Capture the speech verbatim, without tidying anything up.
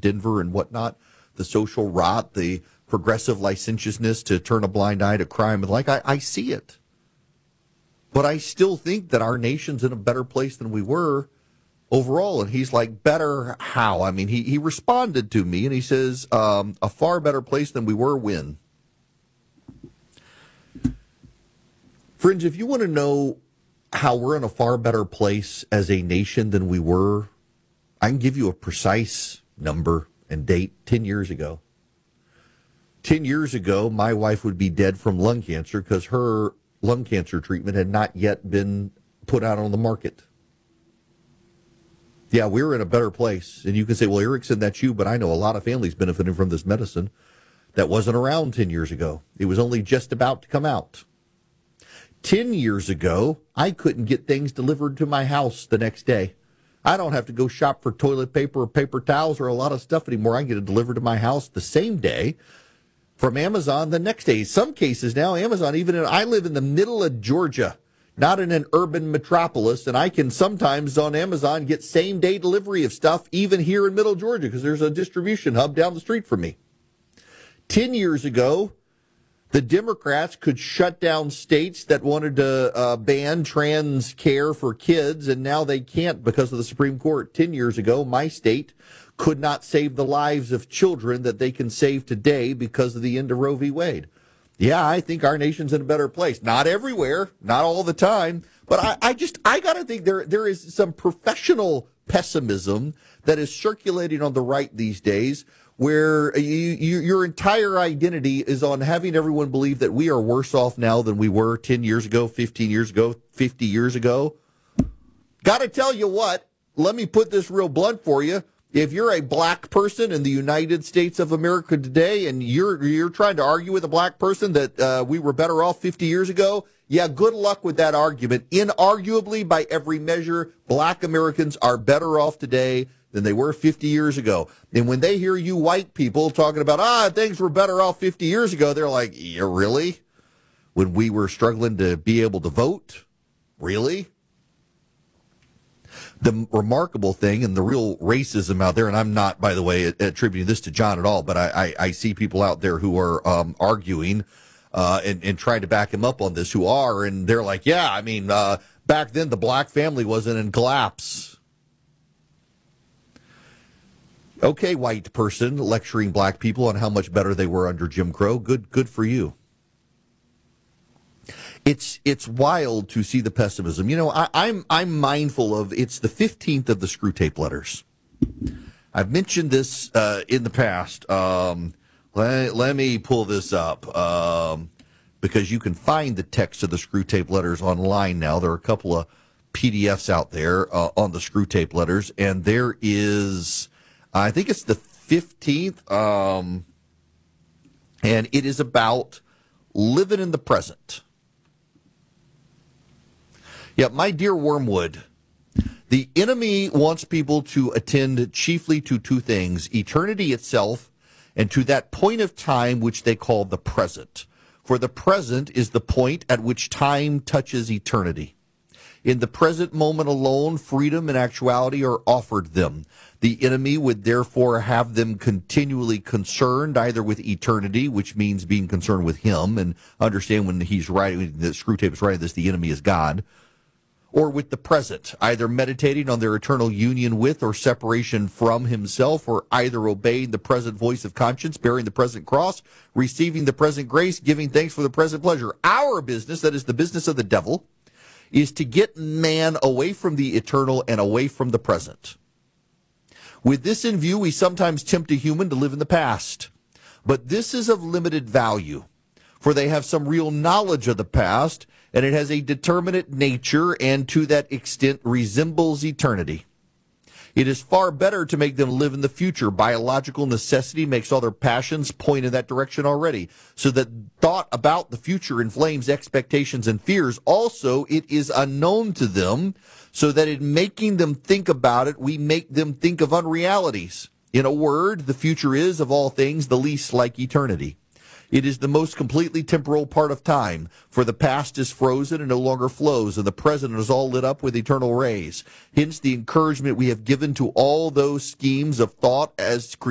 Denver and whatnot, the social rot, the progressive licentiousness to turn a blind eye to crime and like, I, I see it. But I still think that our nation's in a better place than we were overall. And he's like, better how? I mean, he, he responded to me and he says, um, a far better place than we were when. Friends, if you want to know how we're in a far better place as a nation than we were, I can give you a precise number and date. ten years ago. ten years ago, my wife would be dead from lung cancer because her lung cancer treatment had not yet been put out on the market. Yeah, we were in a better place. And you can say, well, Erickson, that's you, but I know a lot of families benefiting from this medicine that wasn't around ten years ago. It was only just about to come out. ten years ago, I couldn't get things delivered to my house the next day. I don't have to go shop for toilet paper or paper towels or a lot of stuff anymore. I can get it delivered to my house the same day from Amazon the next day. Some cases now, Amazon, even in, I live in the middle of Georgia, not in an urban metropolis, and I can sometimes on Amazon get same-day delivery of stuff even here in middle Georgia because there's a distribution hub down the street from me. Ten years ago, the Democrats could shut down states that wanted to uh, ban trans care for kids, and now they can't because of the Supreme Court. Ten years ago, my state could not save the lives of children that they can save today because of the end of Roe v. Wade. Yeah, I think our nation's in a better place. Not everywhere, not all the time, but I, I just, I got to think there there is some professional pessimism that is circulating on the right these days, where you, you, your entire identity is on having everyone believe that we are worse off now than we were ten years ago, fifteen years ago, fifty years ago. Got to tell you what, let me put this real blunt for you. If you're a black person in the United States of America today and you're you're trying to argue with a black person that uh, we were better off fifty years ago, yeah, good luck with that argument. Inarguably, by every measure, black Americans are better off today than they were fifty years ago. And when they hear you white people talking about, ah, things were better off fifty years ago, they're like, yeah, really? When we were struggling to be able to vote? Really? The remarkable thing and the real racism out there, and I'm not, by the way, attributing this to John at all, but I, I, I see people out there who are um, arguing uh, and, and trying to back him up on this, who are, and they're like, yeah, I mean, uh, back then the black family wasn't in collapse. Okay, white person lecturing black people on how much better they were under Jim Crow. Good, good for you. It's it's wild to see the pessimism. You know, I, I'm I'm mindful of it's the fifteenth of the Screwtape Letters. I've mentioned this uh, in the past. Um, let, let me pull this up um, because you can find the text of the Screwtape Letters online now. There are a couple of P D Fs out there uh, on the Screwtape Letters, and there is, I think it's the fifteenth, um, and it is about living in the present. Yeah, my dear Wormwood, the enemy wants people to attend chiefly to two things, eternity itself and to that point of time which they call the present. For the present is the point at which time touches eternity. In the present moment alone, freedom and actuality are offered them. The enemy would therefore have them continually concerned either with eternity, which means being concerned with him, and understand when he's writing, the Screwtape is writing this, the enemy is God, or with the present, either meditating on their eternal union with or separation from himself, or either obeying the present voice of conscience, bearing the present cross, receiving the present grace, giving thanks for the present pleasure. Our business, that is the business of the devil, is to get man away from the eternal and away from the present. With this in view, we sometimes tempt a human to live in the past. But this is of limited value, for they have some real knowledge of the past, and it has a determinate nature and to that extent resembles eternity. It is far better to make them live in the future. Biological necessity makes all their passions point in that direction already, so that thought about the future inflames expectations and fears. Also, it is unknown to them, so that in making them think about it, we make them think of unrealities. In a word, the future is, of all things, the least like eternity. It is the most completely temporal part of time, for the past is frozen and no longer flows, and the present is all lit up with eternal rays. Hence the encouragement we have given to all those schemes of thought as